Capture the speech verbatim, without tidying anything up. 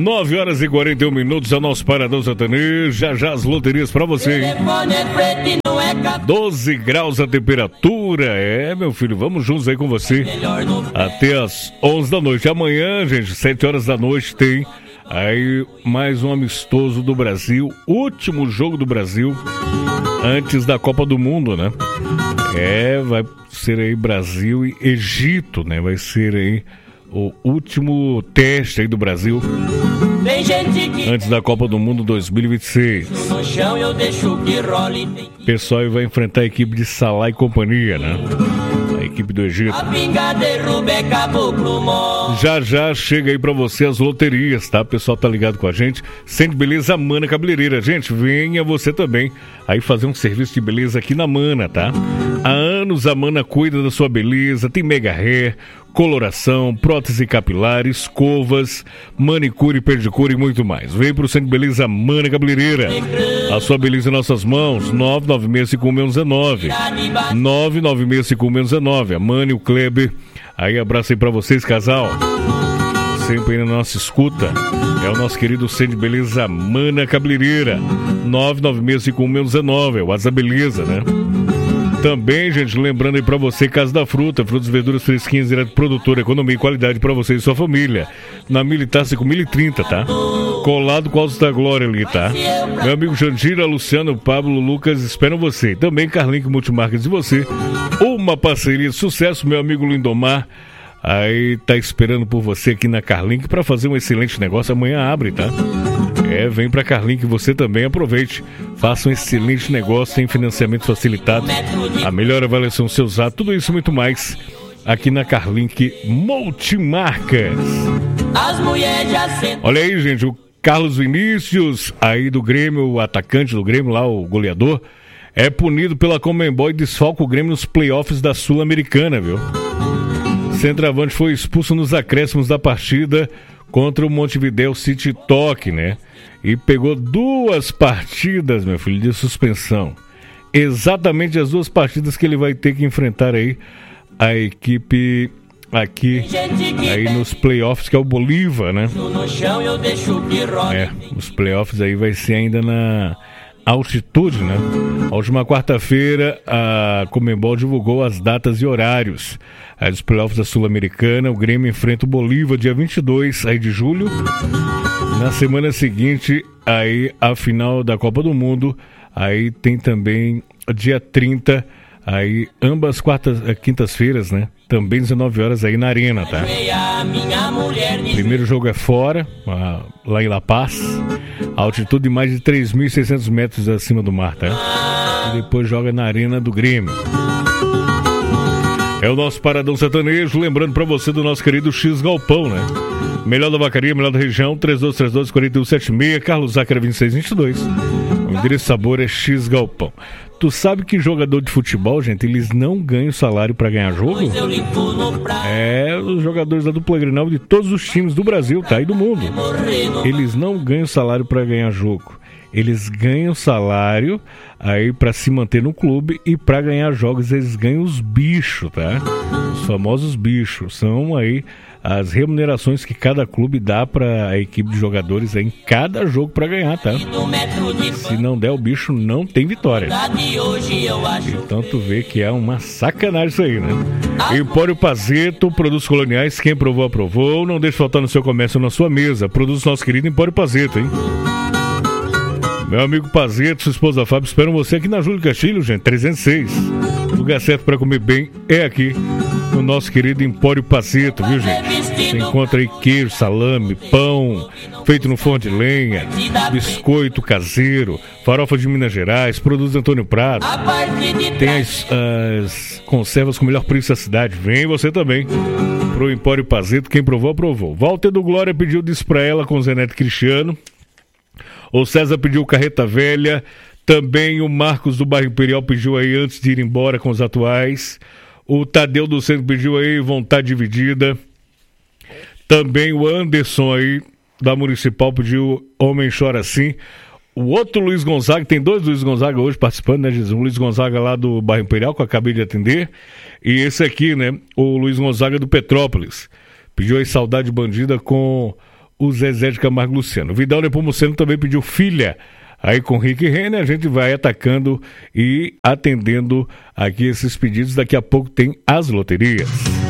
nove horas e quarenta e um minutos é o nosso Paradão Sertanejo. Já já as loterias pra você, hein? doze graus a temperatura. É, meu filho, vamos juntos aí com você até as onze da noite. Amanhã, gente, sete horas da noite tem aí mais um amistoso do Brasil. Último jogo do Brasil antes da Copa do Mundo, né? É, vai ser aí Brasil e Egito, né? Vai ser aí o último teste aí do Brasil antes da Copa do Mundo dois mil e vinte e seis. O pessoal vai enfrentar a equipe de Salah e companhia, né? A equipe do Egito. Já já chega aí pra você as loterias, tá? O pessoal tá ligado com a gente. Centro de Beleza Mana Cabeleireira. Gente, venha você também aí fazer um serviço de beleza aqui na Mana, tá? Há anos a Mana cuida da sua beleza. Tem mega hair, coloração, prótese capilar, escovas, manicure, pedicure e muito mais. Vem pro Centro de Beleza Mana Cabeleireira. A sua beleza em nossas mãos. nove nove seis cinco um um nove. nove nove seis cinco um um nove. A Mani, o Kleber. Aí abraço aí pra vocês, casal. Sempre aí na nossa escuta. É o nosso querido Centro de Beleza Mana Cabeleireira. nove nove seis cinco um um nove. É o Asa Beleza, né? Também, gente, lembrando aí pra você, Casa da Fruta, frutas e verduras fresquinhas, direto do produtor, economia e qualidade pra você e sua família. Na Militar cinco mil e trinta, tá? Colado com Altos da Glória ali, tá? Meu amigo Jandira, Luciano, Pablo, Lucas, esperam você. Também Carlink Multimarcas e você. Uma parceria de sucesso, meu amigo Lindomar. Aí tá esperando por você aqui na Carlink pra fazer um excelente negócio. Amanhã abre, tá? É, vem pra Carlink, você também aproveite. Faça um excelente negócio, tem financiamento facilitado, a melhor avaliação do seu usado, tudo isso e muito mais aqui na Carlink Multimarcas. Olha aí, gente, o Carlos Vinícius, aí do Grêmio, o atacante do Grêmio lá, o goleador, é punido pela Conmebol e desfalca o Grêmio nos playoffs da Sul-Americana, viu? Centroavante foi expulso nos acréscimos da partida contra o Montevideo City Torque, né? E pegou duas partidas, meu filho, de suspensão. Exatamente as duas partidas que ele vai ter que enfrentar aí a equipe aqui aí nos playoffs, que é o Bolívar, né? É, os playoffs aí vai ser ainda na altitude, né? A última quarta-feira a Conmebol divulgou as datas e horários aí dos playoffs da Sul-Americana. O Grêmio enfrenta o Bolívar dia vinte e dois aí de julho. Na semana seguinte, aí a final da Copa do Mundo. Aí tem também dia trinta, aí ambas quartas, quintas-feiras, né? Também dezenove horas aí na Arena, tá? Primeiro jogo é fora, lá em La Paz. A altitude de mais de três mil e seiscentos metros acima do mar, tá? E depois joga na Arena do Grêmio. É o nosso Paradão Sertanejo, lembrando pra você do nosso querido X Galpão, né? Melhor da vacaria, melhor da região, três dois três dois, quatro um sete seis, Carlos Zácara vinte e seis vinte e dois. O endereço sabor é X Galpão. Tu sabe que jogador de futebol, gente, eles não ganham salário pra ganhar jogo? É, os jogadores da dupla Grenal de todos os times do Brasil, tá? E do mundo. Eles não ganham salário pra ganhar jogo. Eles ganham salário aí pra se manter no clube, e pra ganhar jogos eles ganham os bichos, tá? Os famosos bichos. São aí as remunerações que cada clube dá pra a equipe de jogadores aí em cada jogo pra ganhar, tá? Se não der o bicho, não tem vitória. Então tu vê que é uma sacanagem isso aí, né? Empório Pazeto, produtos coloniais, quem provou, aprovou. Não deixe faltar no seu comércio ou na sua mesa. Produtos nosso querido Empório Pazeto, hein? Meu amigo Pazeto, sua esposa Fábio, esperam você aqui na Júlio Castilho, gente, trezentos e seis. O lugar certo para comer bem é aqui, no nosso querido Empório Pazeto, viu, gente? Você encontra aí queijo, salame, pão, feito no forno de lenha, biscoito caseiro, farofa de Minas Gerais, produtos Antônio Prado. Tem as, as conservas com o melhor preço da cidade. Vem você também pro Empório Pazeto, quem provou, aprovou. Walter do Glória pediu disso pra ela com o Zé Neto Cristiano. O César pediu Carreta Velha. Também o Marcos do Bairro Imperial pediu aí antes de ir embora com os atuais. O Tadeu do Centro pediu aí Vontade Dividida. Também o Anderson aí da Municipal pediu Homem Chora Assim. O outro Luiz Gonzaga, tem dois Luiz Gonzaga hoje participando, né, Jesus? O Luiz Gonzaga lá do Bairro Imperial, que eu acabei de atender. E esse aqui, né, o Luiz Gonzaga do Petrópolis. Pediu aí Saudade Bandida com o Zezé de Camargo Luciano. O Vidal Nepomuceno também pediu Filha. Aí com Rick Renner a gente vai atacando e atendendo aqui esses pedidos. Daqui a pouco tem as loterias.